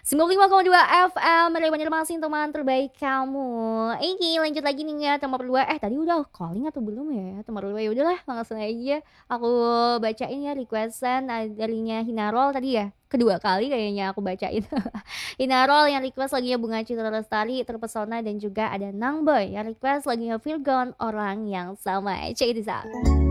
95,2 FM dari Banjarmasin, teman terbaik kamu. Ini lanjut lagi nih ya, nomor 2. Tadi udah calling atau belum ya? Nomor 2 ya udahlah, langsung aja aku bacain ya requestan darinya Hinarol tadi ya. Kedua kali kayaknya aku bacain. Hinarol yang request lagunya Bunga Citra Lestari, Terpesona, dan juga ada Nangboy yang request lagunya Virgon, Orang Yang Sama. Check this out.